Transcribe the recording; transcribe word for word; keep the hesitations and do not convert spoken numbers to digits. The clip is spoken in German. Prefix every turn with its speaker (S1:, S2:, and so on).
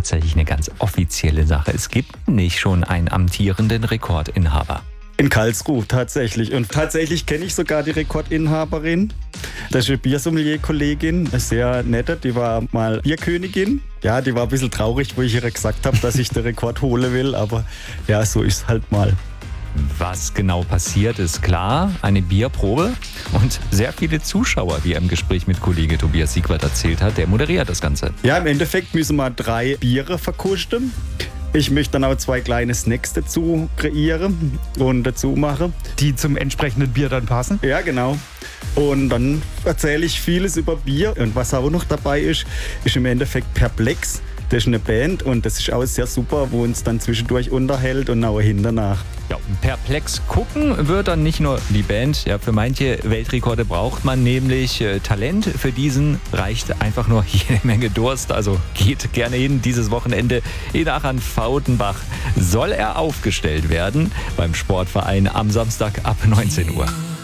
S1: tatsächlich eine ganz offizielle Sache. Es gibt nicht schon einen amtierenden Rekordinhaber.
S2: In Karlsruhe tatsächlich. Und tatsächlich kenne ich sogar die Rekordinhaberin. Das ist eine Biersommelier-Kollegin, eine sehr nette, die war mal Bierkönigin. Ja, die war ein bisschen traurig, wo ich ihr gesagt habe, dass ich den Rekord holen will, aber ja, so ist es halt mal.
S1: Was genau passiert, ist klar. Eine Bierprobe und sehr viele Zuschauer, wie er im Gespräch mit Kollege Tobias Siegwart erzählt hat. Der moderiert das Ganze.
S2: Ja, im Endeffekt müssen wir drei Biere verkosten. Ich möchte dann auch zwei kleine Snacks dazu kreieren und dazu machen.
S3: Die zum entsprechenden Bier dann passen?
S2: Ja, genau. Und dann erzähle ich vieles über Bier. Und was auch noch dabei ist, ist im Endeffekt Perplex. Das ist eine Band und das ist auch sehr super, wo uns dann zwischendurch unterhält und auch hinternach.
S1: Ja, perplex gucken wird dann nicht nur die Band. Ja, für manche Weltrekorde braucht man nämlich äh, Talent. Für diesen reicht einfach nur jede Menge Durst. Also geht gerne hin. Dieses Wochenende in Achern-Fautenbach soll er aufgestellt werden beim Sportverein am Samstag ab neunzehn Uhr.